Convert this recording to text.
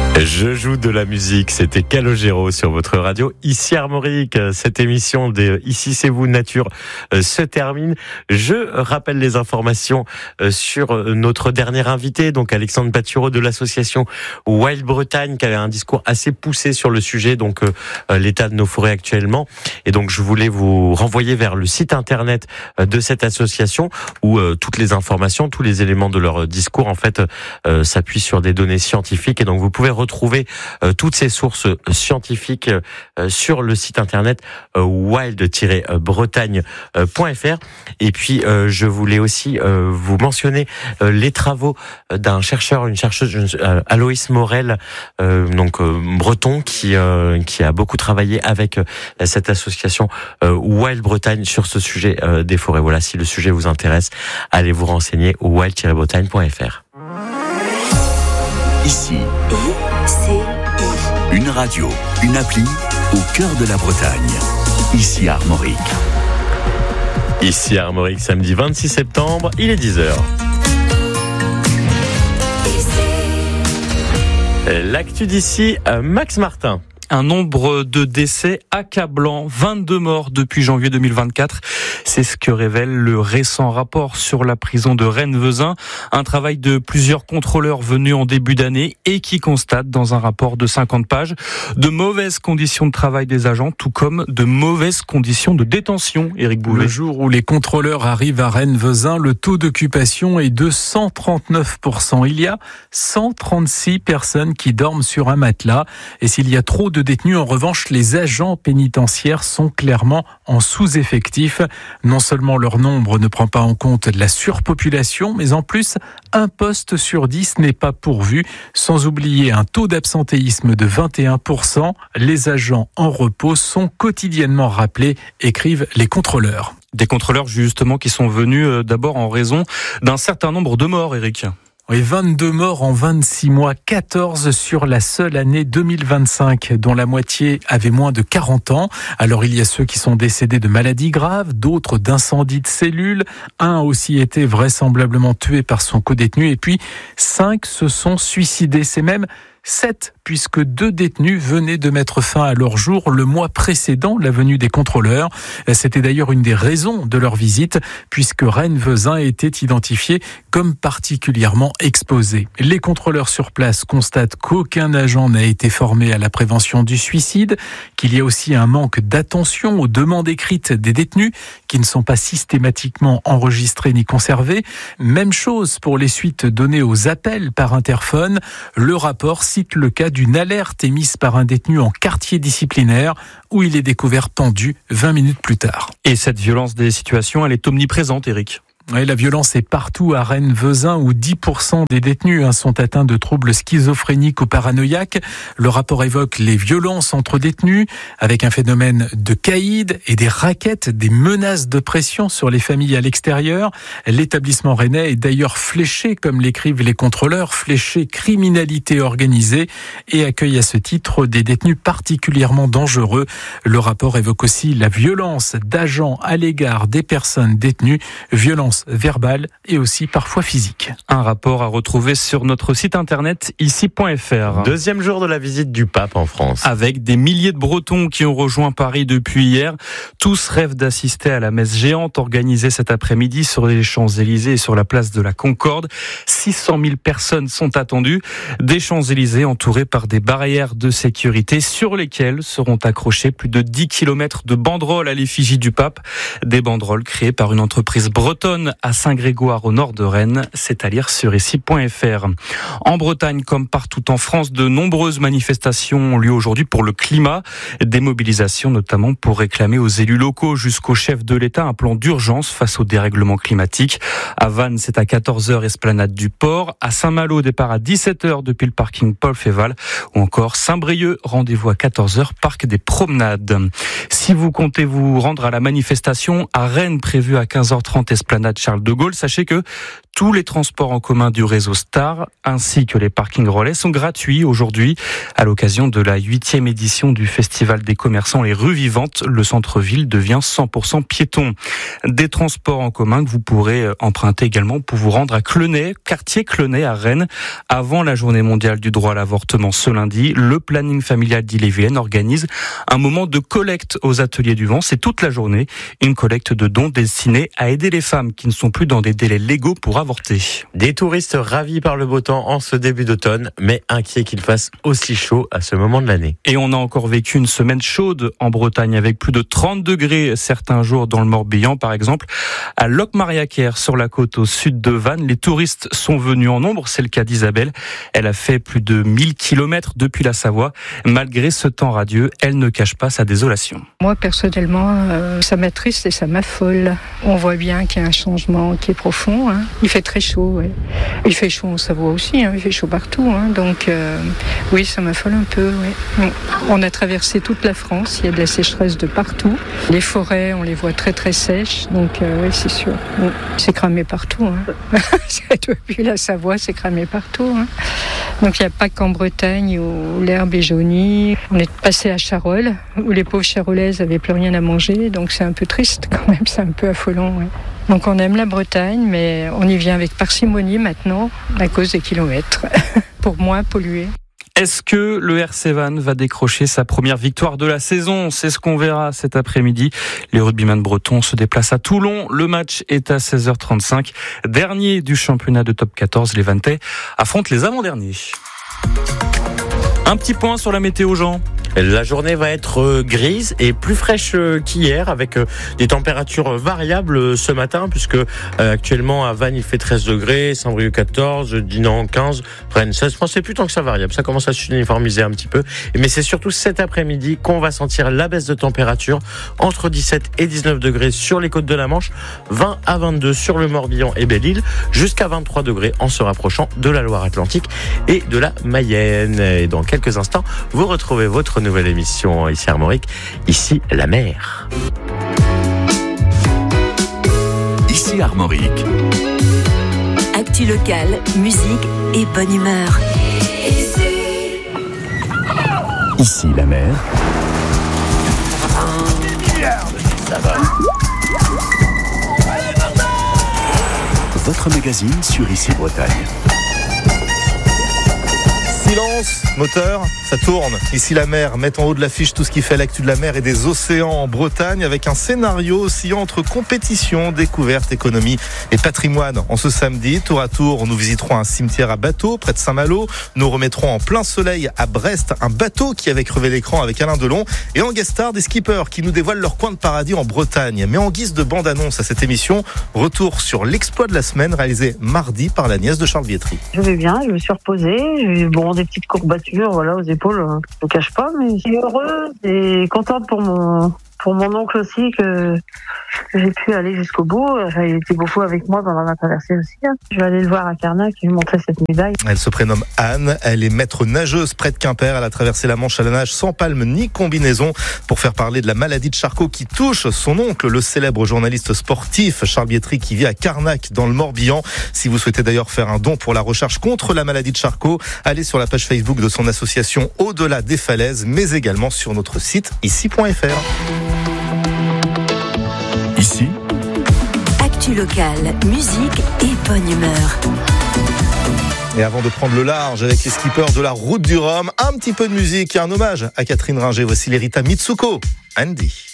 Je joue de la musique, c'était Calogero sur votre radio. Ici Armorique, cette émission de Ici c'est vous nature se termine. Je rappelle les informations sur notre dernier invité, donc Alexandre Patureau de l'association Wild Bretagne, qui avait un discours assez poussé sur le sujet, donc l'état de nos forêts actuellement. Et donc je voulais vous renvoyer vers le site internet de cette association où toutes les informations, tous les éléments de leur discours en fait s'appuient sur des données scientifiques, et donc vous pouvez retrouver toutes ces sources scientifiques sur le site internet wild-bretagne.fr. Et puis je voulais aussi vous mentionner les travaux d'un chercheur, une chercheuse, Aloïs Morel, breton, qui a beaucoup travaillé avec cette association Wild Bretagne sur ce sujet des forêts. Voilà, si le sujet vous intéresse, allez vous renseigner au wild-bretagne.fr. Ici, une radio, une appli au cœur de la Bretagne. Ici Armorique. Ici Armorique, samedi 26 septembre, il est 10h. L'actu d'ici, Max Martin. Un nombre de décès accablant, 22 morts depuis janvier 2024. C'est ce que révèle le récent rapport sur la prison de Rennes-Vezin. Un travail de plusieurs contrôleurs venus en début d'année et qui constate dans un rapport de 50 pages de mauvaises conditions de travail des agents, tout comme de mauvaises conditions de détention. Éric Bouvet. Le jour où les contrôleurs arrivent à Rennes-Vezin, le taux d'occupation est de 139%. Il y a 136 personnes qui dorment sur un matelas. Et s'il y a trop de détenus, en revanche, les agents pénitentiaires sont clairement en sous-effectif. Non seulement leur nombre ne prend pas en compte la surpopulation, mais en plus, un poste sur 10 n'est pas pourvu, sans oublier un taux d'absentéisme de 21%. Les agents en repos sont quotidiennement rappelés, écrivent les contrôleurs. Des contrôleurs justement qui sont venus d'abord en raison d'un certain nombre de morts, Éric. Et 22 morts en 26 mois, 14 sur la seule année 2025, dont la moitié avait moins de 40 ans. Alors il y a ceux qui sont décédés de maladies graves, d'autres d'incendies de cellules. Un a aussi été vraisemblablement tué par son codétenu, et puis 5 se sont suicidés. C'est même 7, puisque 2 détenus venaient de mettre fin à leur jour le mois précédent la venue des contrôleurs. C'était d'ailleurs une des raisons de leur visite, puisque Rennes-Vezin était identifié comme particulièrement exposé. Les contrôleurs sur place constatent qu'aucun agent n'a été formé à la prévention du suicide, qu'il y a aussi un manque d'attention aux demandes écrites des détenus, qui ne sont pas systématiquement enregistrées ni conservées. Même chose pour les suites données aux appels par interphone. Le rapport cite le cas d'une alerte émise par un détenu en quartier disciplinaire où il est découvert pendu 20 minutes plus tard. Et cette violence des situations, elle est omniprésente, Éric. Oui, la violence est partout à Rennes-Vezin où 10% des détenus sont atteints de troubles schizophréniques ou paranoïaques. Le rapport évoque les violences entre détenus avec un phénomène de caïd et des rackets, des menaces de pression sur les familles à l'extérieur. L'établissement rennais est d'ailleurs fléché, comme l'écrivent les contrôleurs, fléché criminalité organisée et accueille à ce titre des détenus particulièrement dangereux. Le rapport évoque aussi la violence d'agents à l'égard des personnes détenues, violence verbale et aussi parfois physique. Un rapport à retrouver sur notre site internet ici.fr. Deuxième jour de la visite du pape en France. Avec des milliers de Bretons qui ont rejoint Paris depuis hier. Tous rêvent d'assister à la messe géante organisée cet après-midi sur les Champs-Élysées et sur la place de la Concorde. 600 000 personnes sont attendues. Des Champs-Élysées entourés par des barrières de sécurité sur lesquelles seront accrochés plus de 10 km de banderoles à l'effigie du pape. Des banderoles créées par une entreprise bretonne à Saint-Grégoire au nord de Rennes, c'est à lire sur ici.fr. En Bretagne, comme partout en France, de nombreuses manifestations ont lieu aujourd'hui pour le climat. Des mobilisations notamment pour réclamer aux élus locaux jusqu'au chef de l'État un plan d'urgence face au dérèglement climatique. À Vannes, c'est à 14h, esplanade du Port. À Saint-Malo, départ à 17h depuis le parking Paul Féval. Ou encore Saint-Brieuc, rendez-vous à 14h, parc des Promenades. Si vous comptez vous rendre à la manifestation à Rennes prévue à 15h30, esplanade Charles de Gaulle, sachez que Tous les transports en commun du réseau Star ainsi que les parkings relais sont gratuits aujourd'hui à l'occasion de la 8e édition du Festival des commerçants Les Rues Vivantes. Le centre-ville devient 100% piéton. Des transports en commun que vous pourrez emprunter également pour vous rendre à Clenay, quartier Clenay à Rennes. Avant la journée mondiale du droit à l'avortement ce lundi, le planning familial d'Ille-et-Vilaine organise un moment de collecte aux ateliers du vent. C'est toute la journée une collecte de dons destinée à aider les femmes qui ne sont plus dans des délais légaux pour avorter. Des touristes ravis par le beau temps en ce début d'automne, mais inquiets qu'il fasse aussi chaud à ce moment de l'année. Et on a encore vécu une semaine chaude en Bretagne avec plus de 30 degrés certains jours dans le Morbihan par exemple. À Locmariaquer sur la côte au sud de Vannes, les touristes sont venus en nombre, c'est le cas d'Isabelle. Elle a fait plus de 1000 km depuis la Savoie. Malgré ce temps radieux, elle ne cache pas sa désolation. Moi personnellement, ça m'attriste et ça m'affole. On voit bien qu'il y a un changement qui est profond. Il fait très chaud. Ouais. Il fait chaud en Savoie aussi, il fait chaud partout. Donc oui, ça m'affole un peu. Ouais. On a traversé toute la France, il y a de la sécheresse de partout. Les forêts, on les voit très très sèches, donc oui, c'est sûr. C'est cramé partout. Depuis la Savoie, c'est cramé partout. Donc il n'y a pas qu'en Bretagne où l'herbe est jaunie. On est passé à Charolles, où les pauvres Charolaises n'avaient plus rien à manger, donc c'est un peu triste quand même, c'est un peu affolant. Ouais. Donc on aime la Bretagne, mais on y vient avec parcimonie maintenant, à cause des kilomètres, pour moins polluer. Est-ce que le RC Vannes va décrocher sa première victoire de la saison ? C'est ce qu'on verra cet après-midi. Les rugbymen bretons se déplacent à Toulon. Le match est à 16h35. Dernier du championnat de top 14, les Vannetais affrontent les avant-derniers. Un petit point sur la météo, Jean. La journée va être grise et plus fraîche qu'hier avec des températures variables ce matin puisque actuellement à Vannes il fait 13 degrés, Saint-Brieuc 14, Dinan 15, Rennes 16. C'est plus tant que ça variable, ça commence à s'uniformiser un petit peu. Mais c'est surtout cet après-midi qu'on va sentir la baisse de température entre 17 et 19 degrés sur les côtes de la Manche, 20 à 22 sur le Morbihan et Belle-Île, jusqu'à 23 degrés en se rapprochant de la Loire-Atlantique et de la Mayenne. Et dans quelques instants, vous retrouvez votre nouvelle émission ici Armorique, ici la mer. Ici Armorique. Actu locale, musique et bonne humeur. Ici la mer. Ça va. Votre magazine sur Ici Bretagne. Silence, moteur, ça tourne. Ici la mer, met en haut de l'affiche tout ce qui fait l'actu de la mer et des océans en Bretagne avec un scénario oscillant entre compétition, découverte, économie et patrimoine. En ce samedi, tour à tour, nous visiterons un cimetière à bateau près de Saint-Malo. Nous remettrons en plein soleil à Brest un bateau qui avait crevé l'écran avec Alain Delon et en guest star des skippers qui nous dévoilent leur coin de paradis en Bretagne. Mais en guise de bande-annonce à cette émission, retour sur l'exploit de la semaine réalisé mardi par la nièce de Charles Bietri. Je vais bien, je me suis reposée, j'ai eu des petites courbatures aux épaules, je ne cache pas, mais je suis heureuse et contente pour mon oncle aussi que j'ai pu aller jusqu'au bout. Il était beaucoup avec moi pendant la traversée aussi. Je vais aller le voir à Carnac et lui montrer cette médaille. Elle se prénomme Anne, elle est maître nageuse près de Quimper. Elle a traversé la Manche à la nage sans palme ni combinaison pour faire parler de la maladie de Charcot qui touche son oncle, le célèbre journaliste sportif Charles Bietri qui vit à Carnac dans le Morbihan. Si vous souhaitez d'ailleurs faire un don pour la recherche contre la maladie de Charcot, allez sur la page Facebook de son association Au-delà des falaises, mais également sur notre site ici.fr. Ici, actu locale, musique et bonne humeur. Et avant de prendre le large avec les skippers de la Route du Rhum, un petit peu de musique et un hommage à Catherine Ringer. Voici l'Erita Mitsuko, Andy.